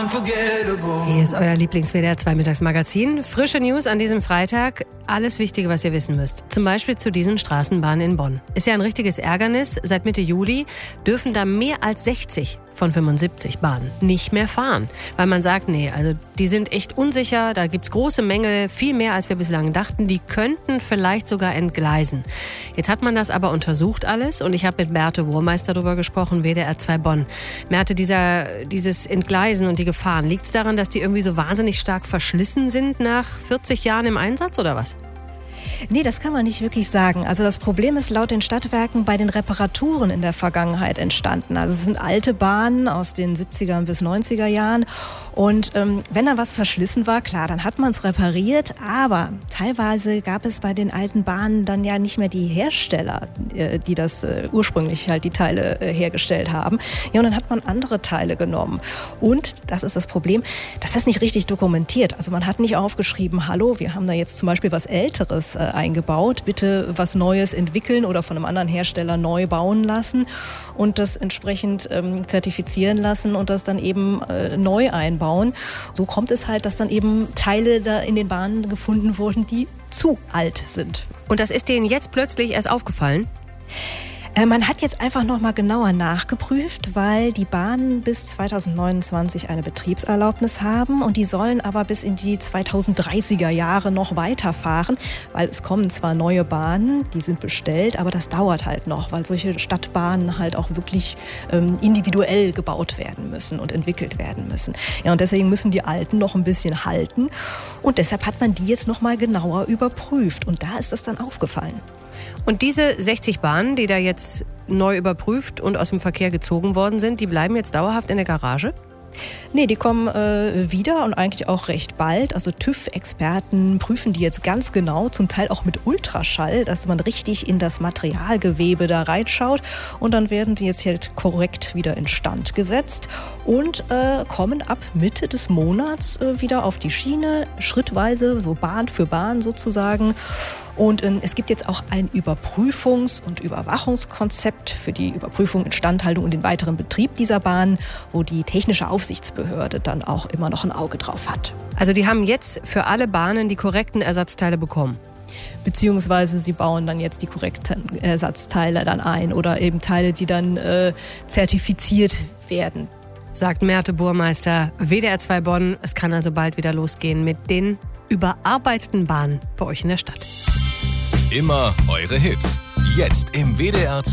Hier ist euer Lieblings-WDR 2 Mittagsmagazin. Frische News an diesem Freitag. Alles Wichtige, was ihr wissen müsst. Zum Beispiel zu diesen Straßenbahnen in Bonn. Ist ja ein richtiges Ärgernis. Seit Mitte Juli dürfen da mehr als 60 von 75 Bahnen nicht mehr fahren. Weil man sagt, nee, also die sind echt unsicher. Da gibt's große Mängel, viel mehr als wir bislang dachten. Die könnten vielleicht sogar entgleisen. Jetzt hat man das aber untersucht alles. Und ich habe mit Merte Burmeister darüber gesprochen, WDR 2 Bonn. Merte, dieses Entgleisen und die Gefahren, liegt es daran, dass die irgendwie so wahnsinnig stark verschlissen sind nach 40 Jahren im Einsatz oder was? Nee, das kann man nicht wirklich sagen. Also das Problem ist laut den Stadtwerken bei den Reparaturen in der Vergangenheit entstanden. Also es sind alte Bahnen aus den 70er bis 90er Jahren. Und wenn da was verschlissen war, klar, dann hat man es repariert. Aber teilweise gab es bei den alten Bahnen dann ja nicht mehr die Hersteller, die das ursprünglich halt die Teile hergestellt haben. Ja, und dann hat man andere Teile genommen. Und, das ist das Problem, das ist nicht richtig dokumentiert. Also man hat nicht aufgeschrieben, hallo, wir haben da jetzt zum Beispiel was Älteres eingebaut, bitte was Neues entwickeln oder von einem anderen Hersteller neu bauen lassen und das entsprechend zertifizieren lassen und das dann eben neu einbauen. So kommt es halt, dass dann eben Teile da in den Bahnen gefunden wurden, die zu alt sind. Und das ist denen jetzt plötzlich erst aufgefallen? Man hat jetzt einfach noch mal genauer nachgeprüft, weil die Bahnen bis 2029 eine Betriebserlaubnis haben und die sollen aber bis in die 2030er Jahre noch weiterfahren, weil es kommen zwar neue Bahnen, die sind bestellt, aber das dauert halt noch, weil solche Stadtbahnen halt auch wirklich individuell gebaut werden müssen und entwickelt werden müssen. Ja, und deswegen müssen die alten noch ein bisschen halten und deshalb hat man die jetzt noch mal genauer überprüft und da ist das dann aufgefallen. Und diese 60 Bahnen, die da jetzt neu überprüft und aus dem Verkehr gezogen worden sind, die bleiben jetzt dauerhaft in der Garage? Nee, die kommen wieder und eigentlich auch recht bald. Also TÜV-Experten prüfen die jetzt ganz genau, zum Teil auch mit Ultraschall, dass man richtig in das Materialgewebe da reinschaut. Und dann werden sie jetzt halt korrekt wieder instand gesetzt und kommen ab Mitte des Monats wieder auf die Schiene, schrittweise, so Bahn für Bahn sozusagen. Und es gibt jetzt auch ein Überprüfungs- und Überwachungskonzept für die Überprüfung, Instandhaltung und den weiteren Betrieb dieser Bahn, wo die technische Aufsichtsbehörde dann auch immer noch ein Auge drauf hat. Also die haben jetzt für alle Bahnen die korrekten Ersatzteile bekommen? Beziehungsweise sie bauen dann jetzt die korrekten Ersatzteile dann ein oder eben Teile, die dann zertifiziert werden. Sagt Merte Burmeister, WDR 2 Bonn. Es kann also bald wieder losgehen mit den überarbeiteten Bahnen bei euch in der Stadt. Immer eure Hits. Jetzt im WDR